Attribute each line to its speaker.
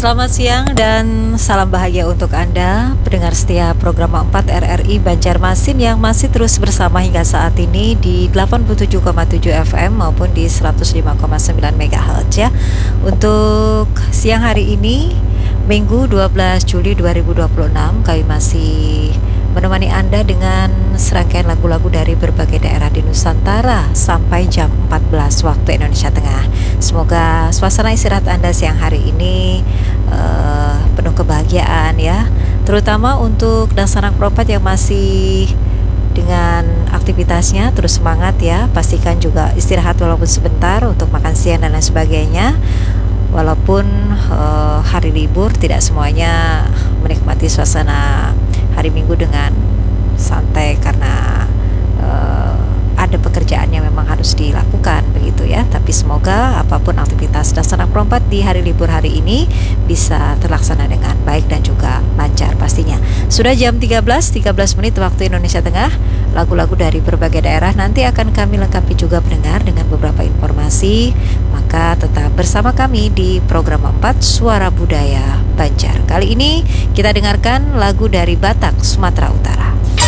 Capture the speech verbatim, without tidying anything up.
Speaker 1: Selamat siang dan salam bahagia untuk Anda, pendengar setia program empat R R I Banjarmasin yang masih terus bersama hingga saat ini di delapan puluh tujuh koma tujuh F M maupun di seratus lima koma sembilan megahertz ya. Untuk siang hari ini, Minggu dua belas Juli dua ribu dua puluh enam, kami masih menemani Anda dengan serangkaian lagu-lagu dari berbagai daerah di Nusantara sampai jam empat belas waktu Indonesia Tengah. Semoga suasana istirahat Anda siang hari ini uh, penuh kebahagiaan ya, terutama untuk dan sanak perempat yang masih dengan aktivitasnya terus semangat ya. Pastikan juga istirahat walaupun sebentar untuk makan siang dan lain sebagainya. Walaupun uh, hari libur, tidak semuanya menikmati suasana hari Minggu dengan santai karena uh, ada pekerjaan yang memang harus dilakukan begitu ya. Tapi semoga apapun aktivitas dan sanak perompat di hari libur hari ini bisa terlaksana dengan baik dan juga lancar pastinya. Sudah jam tiga belas tiga belas menit waktu Indonesia Tengah. Lagu-lagu dari berbagai daerah nanti akan kami lengkapi juga pendengar dengan beberapa informasi. Maka tetap bersama kami di program empat Suara Budaya Banjar. Kali ini kita dengarkan lagu dari Batak, Sumatera Utara.